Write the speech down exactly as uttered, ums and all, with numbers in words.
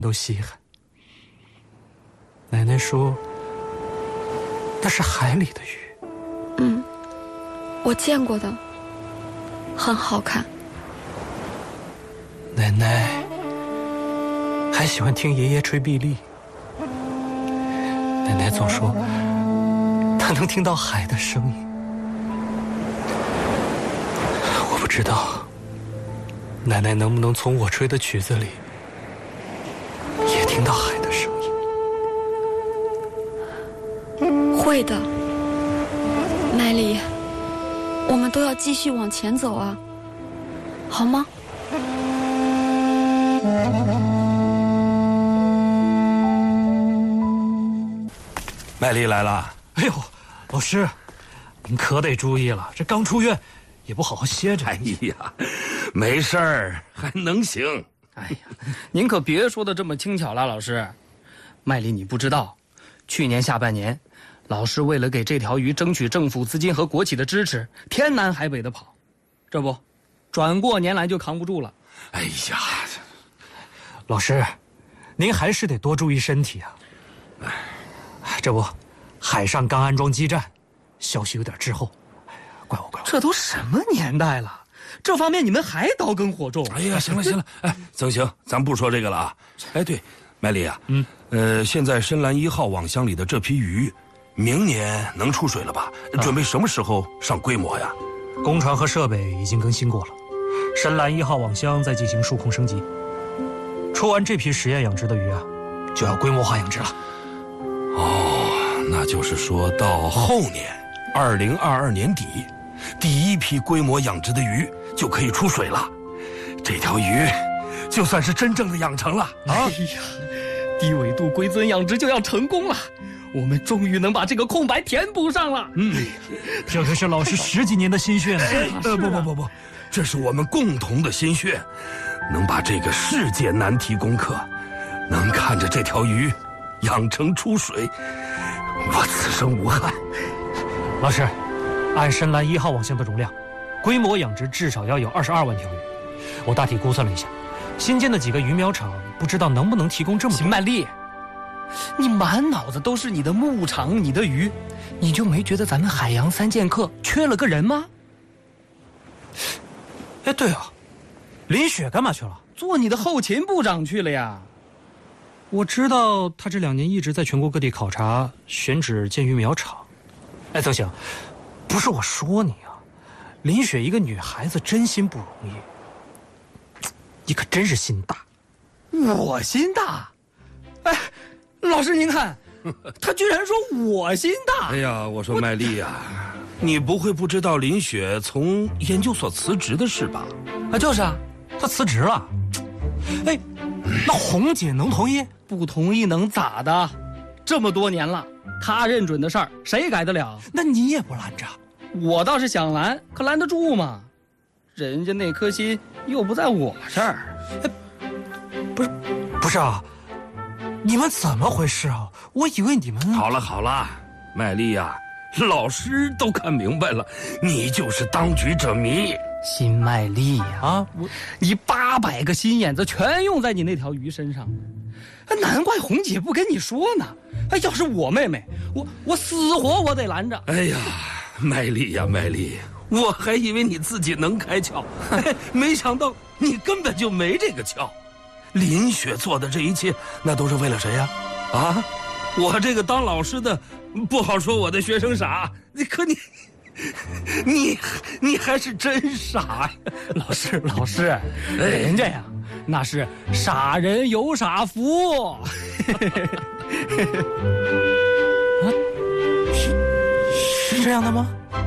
都稀罕。奶奶说，那是海里的鱼。 嗯，我见过的，很好看。 奶奶还喜欢听爷爷吹碧丽。奶奶总说，她能听到海的声音。我不知道，奶奶能不能从我吹的曲子里也听到海的声音。 会的，麦丽，我们都要继续往前走啊，好吗？ 麦丽来了。 哎呦，老师，您可得注意了，这刚出院，也不好好歇着。 哎呀，没事儿，还能行。 哎呀，您可别说的这么轻巧了，老师。麦丽，你不知道，去年下半年，老师为了给这条鱼争取政府资金和国企的支持，天南海北的跑，这不，转过年来就扛不住了。 哎呀， 老师，您还是得多注意身体啊。这不，海上刚安装基站，消息有点滞后。哎呀，怪我怪我。 这都什么年代了，这方面你们还刀耕火种？ 哎呀，行了行了，哎，曾行，咱不说这个了啊。哎，对，麦丽啊，嗯，呃，现在深蓝一号网箱里的这批鱼，明年能出水了吧？准备什么时候上规模呀？ 工船和设备已经更新过了，深蓝一号网箱在进行数控升级。出完这批实验养殖的鱼啊，就要规模化养殖了。 哦，那就是说到后年，二零二二年底，第一批规模养殖的鱼就可以出水了。这条鱼，就算是真正的养成了啊！ 哎呀，低纬度龟尊养殖就要成功了，我们终于能把这个空白填补上了。 嗯，这可是老师十几年的心血呢。 呃，不不不不，这是我们共同的心血，能把这个世界难题攻克，能看着这条鱼养成出水，我此生无憾。 老师，按深蓝一号网箱的容量，规模养殖至少要有二十二万条鱼。我大体估算了一下，新建的几个鱼苗场不知道能不能提供这么多。 秦曼丽，你满脑子都是你的牧场、你的鱼，你就没觉得咱们海洋三剑客缺了个人吗？ 哎，对啊，林雪干嘛去了？ 做你的后勤部长去了呀。 我知道他这两年一直在全国各地考察选址建鱼苗场。哎，曾行，不是我说你啊，林雪一个女孩子真心不容易，你可真是心大。 我心大？哎，老师您看，他居然说我心大。 哎呀，我说麦丽呀、啊，你不会不知道林雪从研究所辞职的事吧？ 啊，就是啊， 她辞职了。哎，那红姐能同意？ 不同意能咋的？这么多年了，她认准的事儿，谁改得了？ 那你也不拦着？ 我倒是想拦，可拦得住吗？人家那颗心又不在我这儿。 哎，不是，不是啊，你们怎么回事啊？我以为你们…… 好了好了，麦丽呀、啊，老师都看明白了，你就是当局者迷。 新麦丽呀、啊，啊，我你八百个心眼子全用在你那条鱼身上，难怪红姐不跟你说呢。哎，要是我妹妹，我我死活我得拦着。 哎呀，麦丽呀麦丽，我还以为你自己能开窍，没想到你根本就没这个窍。林雪做的这一切，那都是为了谁呀？啊，我这个当老师的，不好说我的学生傻，可你。你你还是真傻呀， 老师老师，人家呀那是傻人有傻福。啊， 是是这样的吗？